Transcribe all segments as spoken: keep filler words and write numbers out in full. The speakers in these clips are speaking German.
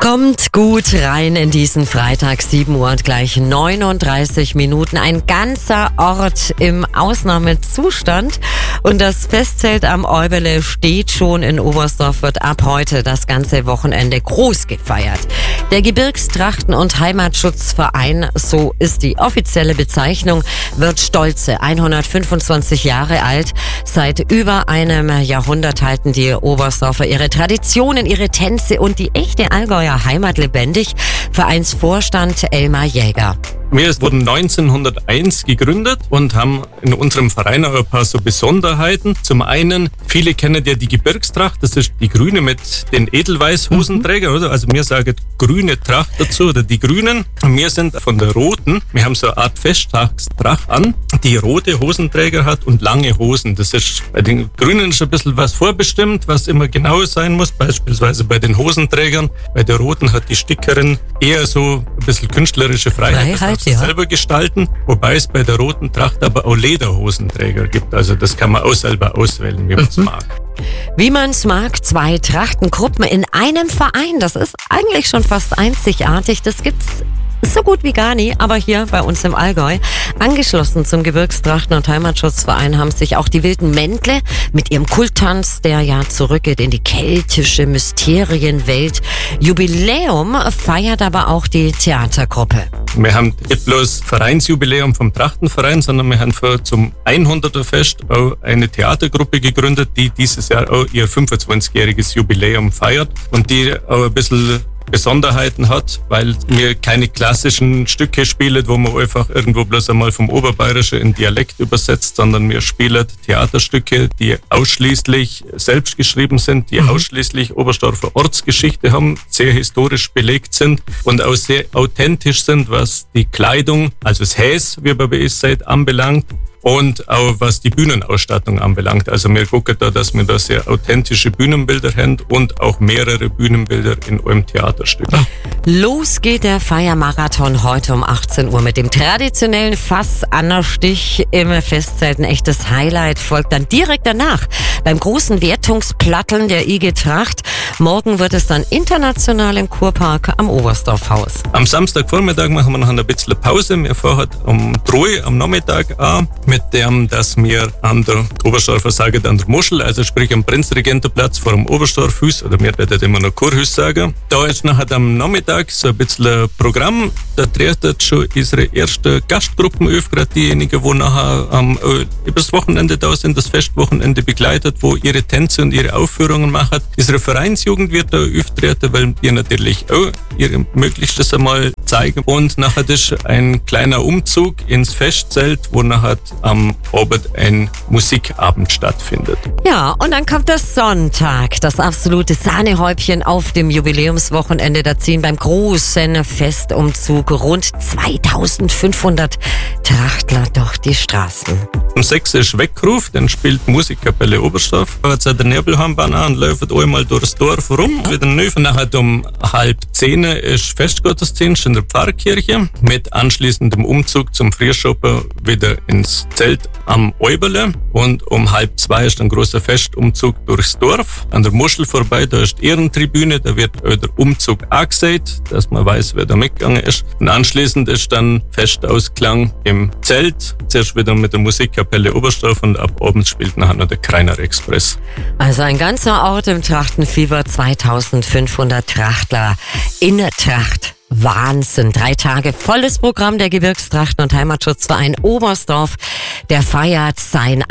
Kommt gut rein in diesen Freitag, sieben Uhr und gleich neununddreißig Minuten. Ein ganzer Ort im Ausnahmezustand. Und das Festzelt am Eubele steht schon in Oberstdorf, wird ab heute das ganze Wochenende groß gefeiert. Der Gebirgstrachten- und Heimatschutzverein, so ist die offizielle Bezeichnung, wird stolze hundertfünfundzwanzig Jahre alt. Seit über einem Jahrhundert halten die Oberstdorfer ihre Traditionen, ihre Tänze und die echte Allgäuer Heimat lebendig. Vereinsvorstand Elmar Jäger. Wir wurden neunzehnhunderteins gegründet und haben in unserem Verein auch ein paar so Besonderheiten. Zum einen, viele kennen ja die Gebirgstracht, das ist die grüne mit den Edelweiß-Hosenträgern, oder? Also wir sagen grüne Tracht dazu, oder die Grünen. Und wir sind von der roten, wir haben so eine Art Festtagstracht an, die rote Hosenträger hat und lange Hosen. Das ist bei den Grünen ist ein bisschen was vorbestimmt, was immer genau sein muss, beispielsweise bei den Hosenträgern. Bei der roten hat die Stickerin eher so ein bisschen künstlerische Freiheit. Freiheit. Ja. selber gestalten, wobei es bei der roten Tracht aber auch Lederhosenträger gibt. Also das kann man auch selber auswählen, wie man es mhm. mag. Wie man es mag, zwei Trachtengruppen in einem Verein, das ist eigentlich schon fast einzigartig. Das gibt's so gut wie gar nie, aber hier bei uns im Allgäu. Angeschlossen zum Gebirgstrachten- und Heimatschutzverein haben sich auch die Wilden Mändle mit ihrem Kulttanz, der ja zurückgeht in die keltische Mysterienwelt. Jubiläum feiert aber auch die Theatergruppe. Wir haben nicht bloß Vereinsjubiläum vom Trachtenverein, sondern wir haben für zum hunderter Fest auch eine Theatergruppe gegründet, die dieses Jahr auch ihr fünfundzwanzigjähriges Jubiläum feiert und die auch ein bisschen Besonderheiten hat, weil wir keine klassischen Stücke spielen, wo man einfach irgendwo bloß einmal vom Oberbayerischen in Dialekt übersetzt, sondern wir spielen Theaterstücke, die ausschließlich selbst geschrieben sind, die mhm. ausschließlich Oberstdorfer Ortsgeschichte haben, sehr historisch belegt sind und auch sehr authentisch sind, was die Kleidung, also das Häs, wie man bei uns sagt, anbelangt. Und auch was die Bühnenausstattung anbelangt. Also wir gucken da, dass wir da sehr authentische Bühnenbilder haben und auch mehrere Bühnenbilder in einem Theaterstück. Los geht der Feiermarathon heute um achtzehn Uhr mit dem traditionellen Fassanstich im Festzelt. Ein echtes Highlight folgt dann direkt danach beim großen Wertungsplatteln der I G Tracht. Morgen wird es dann international im Kurpark am Oberstdorfhaus. Am Samstagvormittag machen wir noch ein bisschen Pause. Wir fahren um drei am Nachmittag an. Mit dem, dass wir an der Oberstdorfer sagen, an der Muschel, also sprich am Prinzregentenplatz vor dem Oberstdorfhus, oder wir werden immer noch Kurhus sagen. Da ist nachher am Nachmittag so ein bisschen ein Programm. Da treten schon unsere erste Gastgruppen auf, gerade diejenigen, die nachher ähm, übers Wochenende da sind, das Festwochenende begleitet, wo ihre Tänze und ihre Aufführungen machen. Unsere Vereinsjugend wird da auftreten, weil wir natürlich auch ihre Möglichstes einmal zeigen. Und nachher ist ein kleiner Umzug ins Festzelt, wo nachher am Abend ein Musikabend stattfindet. Ja, und dann kommt das Sonntag, das absolute Sahnehäubchen auf dem Jubiläumswochenende. Da ziehen beim großen Festumzug rund zweitausendfünfhundert Trachtler durch die Straßen. Um sechs ist Weckruf, dann spielt Musikkapelle Oberstdorf. Da hat der Nebelhambahn an und läuft einmal durchs Dorf rum, wieder neu. Nachher um halb zehn ist Festgottesdienst in der Pfarrkirche mit anschließendem Umzug zum Frühschoppen wieder ins Zelt am Eubele. Und um halb zwei ist ein großer Festumzug durchs Dorf. An der Muschel vorbei, da ist die Ehrentribüne, da wird auch der Umzug angesagt, dass man weiß, wer da mitgegangen ist. Und anschließend ist dann Festausklang im Zelt. Zuerst wieder mit der Musikkapelle Oberstdorf und ab abends spielt nachher noch der Kreiner Express. Also ein ganzer Ort im Trachtenfieber, zweitausendfünfhundert Trachtler in der Tracht. Wahnsinn. Drei Tage volles Programm der Gebirgstrachten- und Heimatschutzverein Oberstdorf. Der feiert sein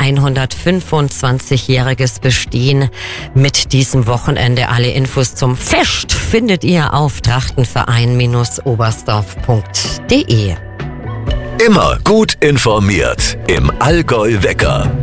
hundertfünfundzwanzigjähriges Bestehen mit diesem Wochenende. Alle Infos zum Fest findet ihr auf trachtenverein Bindestrich oberstdorf punkt de. Immer gut informiert im Allgäu Wecker.